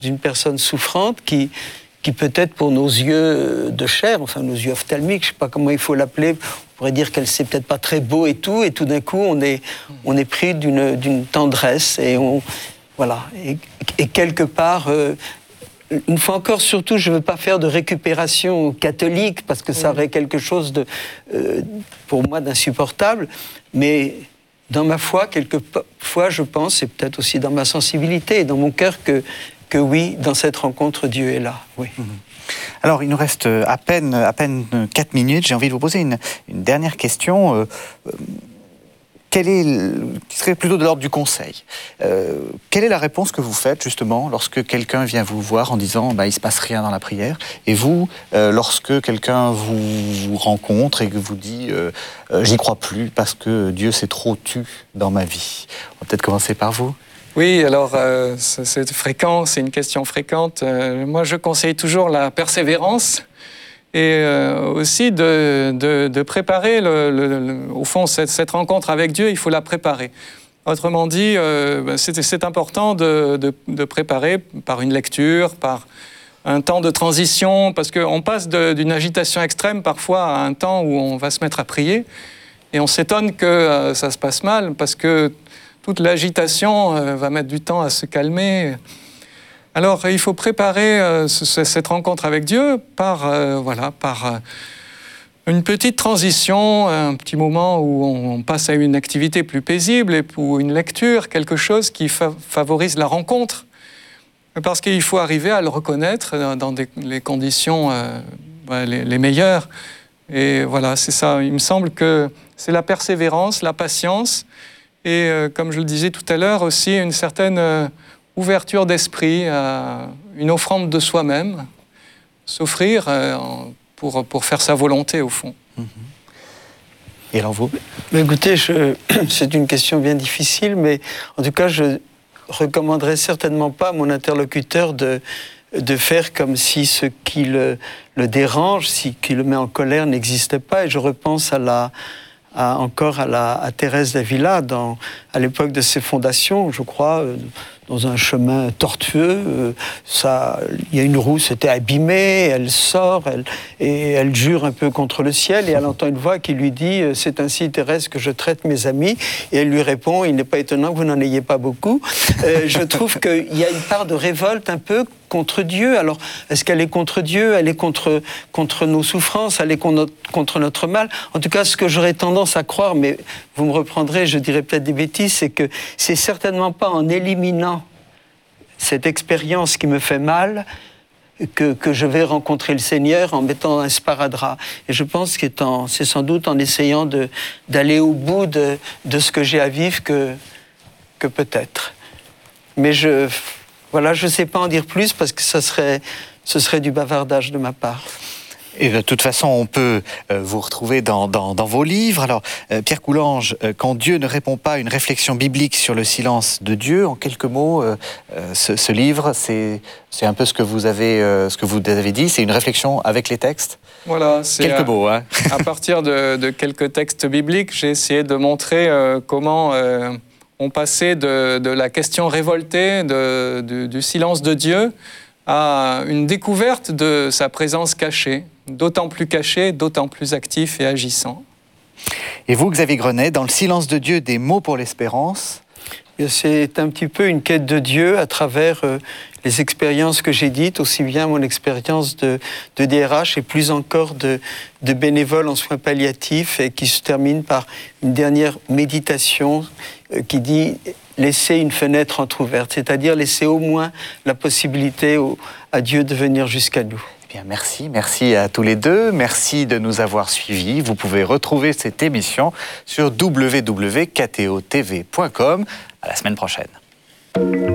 d'une personne souffrante qui peut-être pour nos yeux de chair, enfin nos yeux ophtalmiques, je ne sais pas comment il faut l'appeler, on pourrait dire qu'elle c'est peut-être pas très beau et tout d'un coup on est pris d'une tendresse et voilà. Et quelque part, une fois encore, surtout, je ne veux pas faire de récupération catholique parce que ça aurait quelque chose pour moi d'insupportable, mais dans ma foi, quelquefois, je pense, et peut-être aussi dans ma sensibilité et dans mon cœur, que oui, dans cette rencontre, Dieu est là. Oui. Alors, il nous reste à peine 4 minutes. J'ai envie de vous poser une dernière question. Qui serait plutôt de l'ordre du conseil. Quelle est la réponse que vous faites, justement, lorsque quelqu'un vient vous voir en disant il ne se passe rien dans la prière, et vous, lorsque quelqu'un vous rencontre et que vous dit j'y crois plus parce que Dieu s'est trop tu dans ma vie. On va peut-être commencer par vous. Oui, alors c'est fréquent, c'est une question fréquente. Moi, je conseille toujours la persévérance. Et aussi de préparer, au fond, cette rencontre avec Dieu, il faut la préparer. Autrement dit, c'est important de préparer par une lecture, par un temps de transition, parce qu'on passe d'une agitation extrême parfois à un temps où on va se mettre à prier, et on s'étonne que ça se passe mal, parce que toute l'agitation va mettre du temps à se calmer. Alors, il faut préparer cette rencontre avec Dieu par une petite transition, un petit moment où on passe à une activité plus paisible et pour une lecture, quelque chose qui favorise la rencontre. Parce qu'il faut arriver à le reconnaître dans les conditions les meilleures. Et voilà, c'est ça. Il me semble que c'est la persévérance, la patience et, comme je le disais tout à l'heure, aussi une certaine ouverture d'esprit, une offrande de soi-même, s'offrir pour faire sa volonté au fond. Et alors vous ? Écoutez, c'est une question bien difficile, mais en tout cas, je recommanderais certainement pas à mon interlocuteur de faire comme si ce qui le dérange, qui le met en colère n'existait pas. Et je repense encore à Thérèse d'Avila, à l'époque de ses fondations, je crois, dans un chemin tortueux. Il y a une roue, c'était abîmé, elle sort, et elle jure un peu contre le ciel, et elle entend une voix qui lui dit « C'est ainsi, Thérèse, que je traite mes amis ». Et elle lui répond « Il n'est pas étonnant que vous n'en ayez pas beaucoup ». Je trouve qu'il y a une part de révolte un peu contre Dieu. Alors, est-ce qu'elle est contre Dieu ? Elle est contre nos souffrances, elle est contre notre mal. En tout cas, ce que j'aurais tendance à croire, mais vous me reprendrez, je dirais peut-être des bêtises, c'est que c'est certainement pas en éliminant cette expérience qui me fait mal que je vais rencontrer le Seigneur en mettant un sparadrap. Et je pense que c'est sans doute en essayant d'aller au bout de ce que j'ai à vivre que peut-être. Mais je ne sais pas en dire plus parce que ce serait du bavardage de ma part. Et de toute façon, on peut vous retrouver dans vos livres. Alors, Pierre Coulanges, quand Dieu ne répond pas à une réflexion biblique sur le silence de Dieu, en quelques mots, ce livre, c'est un peu ce que vous avez dit, c'est une réflexion avec les textes. Voilà, c'est quelques mots. Hein. À partir de quelques textes bibliques, j'ai essayé de montrer comment on passait de la question révoltée du silence de Dieu à une découverte de sa présence cachée, d'autant plus actif et agissant. Et vous, Xavier Grenet, dans le silence de Dieu, des mots pour l'espérance ? C'est un petit peu une quête de Dieu à travers les expériences que j'ai dites, aussi bien mon expérience de DRH et plus encore de bénévole en soins palliatifs, et qui se termine par une dernière méditation qui dit « laisser une fenêtre entrouverte », c'est-à-dire laisser au moins la possibilité à Dieu de venir jusqu'à nous. Bien, merci à tous les deux, merci de nous avoir suivis. Vous pouvez retrouver cette émission sur www.ktotv.com. À la semaine prochaine.